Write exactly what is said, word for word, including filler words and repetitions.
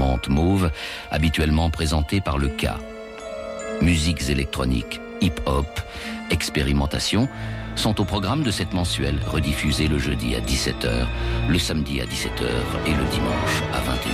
menthe mauve, habituellement présenté par le K. Musiques électroniques, hip-hop, expérimentation sont au programme de cette mensuelle, rediffusée le jeudi à dix-sept heures, le samedi à dix-sept heures et le dimanche à vingt et une heures.